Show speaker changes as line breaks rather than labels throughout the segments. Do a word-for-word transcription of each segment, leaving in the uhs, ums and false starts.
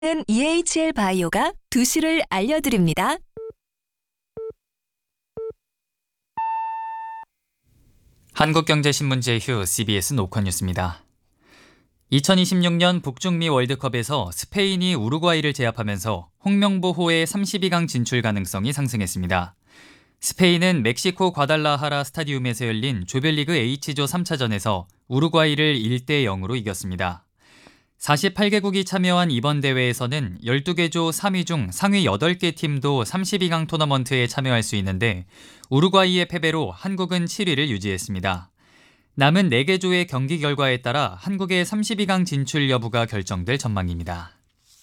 이에이치엘 바이오가 두 시를 알려드립니다.
한국경제신문 제휴 씨비에스 노컷뉴스입니다. 이천이십육 년 북중미 월드컵에서 스페인이 우루과이를 제압하면서 홍명보호의 삼십이 강 진출 가능성이 상승했습니다. 스페인은 멕시코 과달라하라 스타디움에서 열린 조별리그 H조 삼 차전에서 우루과이를 일 대 영으로 이겼습니다. 사십팔 개국이 참여한 이번 대회에서는 열두 개 조 삼 위 중 상위 여덟 개 팀도 삼십이 강 토너먼트에 참여할 수 있는데 우루과이의 패배로 한국은 칠 위를 유지했습니다. 남은 네 개 조의 경기 결과에 따라 한국의 삼십이 강 진출 여부가 결정될 전망입니다.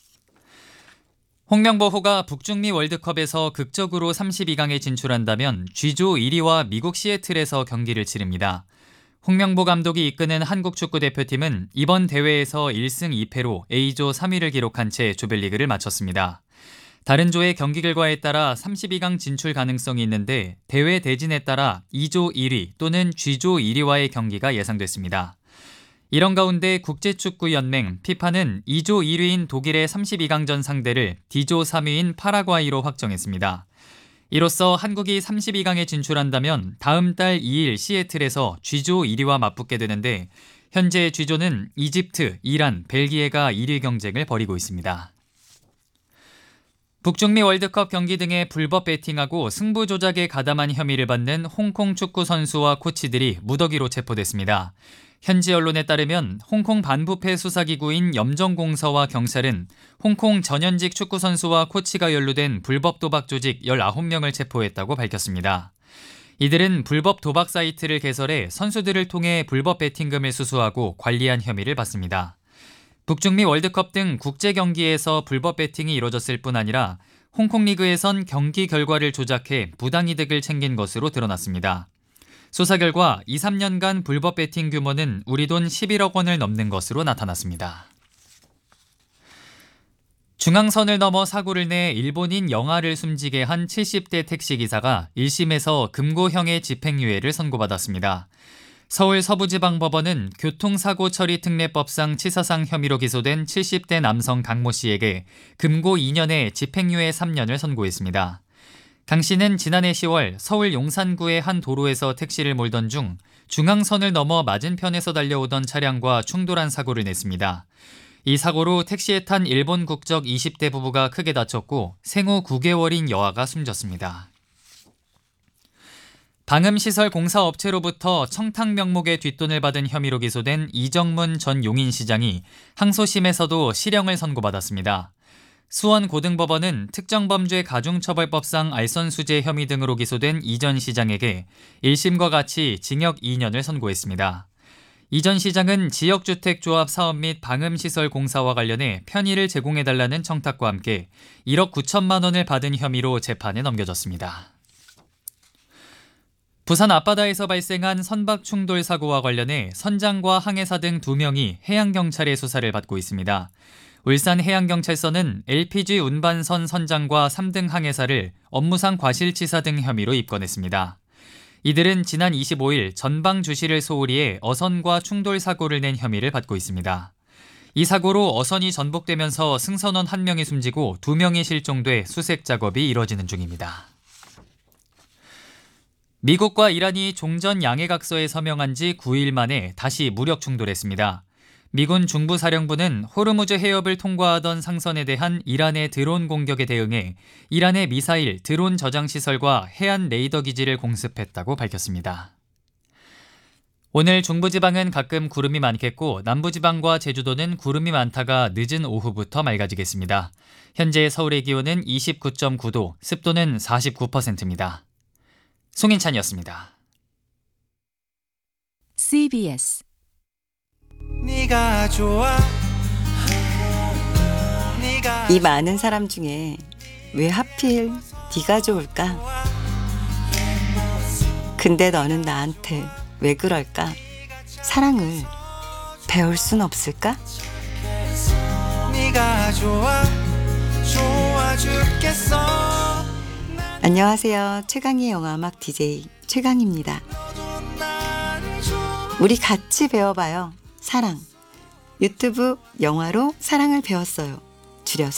홍명보호가 북중미 월드컵에서 극적으로 삼십이 강에 진출한다면 G조 일 위와 미국 시애틀에서 경기를 치릅니다. 홍명보 감독이 이끄는 한국 축구대표팀은 이번 대회에서 일 승 이 패로 A조 삼 위를 기록한 채 조별리그를 마쳤습니다. 다른 조의 경기 결과에 따라 삼십이 강 진출 가능성이 있는데 대회 대진에 따라 E조 일 위 또는 G조 일 위와의 경기가 예상됐습니다. 이런 가운데 국제축구연맹 피파는 E조 일 위인 독일의 삼십이 강전 상대를 D조 삼 위인 파라과이로 확정했습니다. 이로써 한국이 삼십이 강에 진출한다면 다음 달 이 일 시애틀에서 G조 일 위와 맞붙게 되는데 현재 G조는 이집트, 이란, 벨기에가 일 위 경쟁을 벌이고 있습니다. 북중미 월드컵 경기 등의 불법 배팅하고 승부 조작에 가담한 혐의를 받는 홍콩 축구 선수와 코치들이 무더기로 체포됐습니다. 현지 언론에 따르면 홍콩 반부패 수사기구인 염정공사와 경찰은 홍콩 전현직 축구 선수와 코치가 연루된 불법 도박 조직 열아홉 명을 체포했다고 밝혔습니다. 이들은 불법 도박 사이트를 개설해 선수들을 통해 불법 배팅금을 수수하고 관리한 혐의를 받습니다. 북중미 월드컵 등 국제 경기에서 불법 배팅이 이뤄졌을 뿐 아니라 홍콩 리그에선 경기 결과를 조작해 부당이득을 챙긴 것으로 드러났습니다. 수사 결과 이, 삼 년간 불법 배팅 규모는 우리 돈 십일억 원을 넘는 것으로 나타났습니다. 중앙선을 넘어 사고를 내 일본인 영아를 숨지게 한 칠십 대 택시기사가 일 심에서 금고형의 집행유예를 선고받았습니다. 서울 서부지방법원은 교통사고 처리 특례법상 치사상 혐의로 기소된 칠십 대 남성 강모 씨에게 금고 이 년에 집행유예 삼 년을 선고했습니다. 강 씨는 지난해 시월 서울 용산구의 한 도로에서 택시를 몰던 중 중앙선을 넘어 맞은편에서 달려오던 차량과 충돌한 사고를 냈습니다. 이 사고로 택시에 탄 일본 국적 이십 대 부부가 크게 다쳤고 생후 구 개월인 여아가 숨졌습니다. 방음시설 공사업체로부터 청탁 명목의 뒷돈을 받은 혐의로 기소된 이정문 전 용인시장이 항소심에서도 실형을 선고받았습니다. 수원고등법원은 특정범죄 가중처벌법상 알선수재 혐의 등으로 기소된 이 전 시장에게 일 심과 같이 징역 이 년을 선고했습니다. 이 전 시장은 지역주택조합 사업 및 방음시설 공사와 관련해 편의를 제공해달라는 청탁과 함께 일억 구천만 원을 받은 혐의로 재판에 넘겨졌습니다. 부산 앞바다에서 발생한 선박 충돌 사고와 관련해 선장과 항해사 등 두 명이 해양경찰의 수사를 받고 있습니다. 울산해양경찰서는 엘피지 운반선 선장과 삼 등 항해사를 업무상 과실치사 등 혐의로 입건했습니다. 이들은 지난 이십오 일 전방 주시를 소홀히 해 어선과 충돌 사고를 낸 혐의를 받고 있습니다. 이 사고로 어선이 전복되면서 승선원 한 명이 숨지고 두 명이 실종돼 수색 작업이 이뤄지는 중입니다. 미국과 이란이 종전 양해각서에 서명한 지 구 일 만에 다시 무력 충돌했습니다. 미군 중부사령부는 호르무즈 해협을 통과하던 상선에 대한 이란의 드론 공격에 대응해 이란의 미사일, 드론 저장시설과 해안 레이더 기지를 공습했다고 밝혔습니다. 오늘 중부지방은 가끔 구름이 많겠고 남부지방과 제주도는 구름이 많다가 늦은 오후부터 맑아지겠습니다. 현재 서울의 기온은 이십구 점 구 도, 습도는 사십구 퍼센트입니다. 송인찬이었습니다.
씨비에스
네가 좋아. 네가
이 많은 사람 중에 왜 하필 네가 좋을까? 근데 너는 나한테 왜 그럴까? 사랑을 배울 순 없을까?
네가 좋아. 좋아 죽겠어.
안녕하세요. 최강의 영화음악 디제이 최강입니다. 우리 같이 배워봐요. 사랑. 유튜브 영화로 사랑을 배웠어요. 줄여서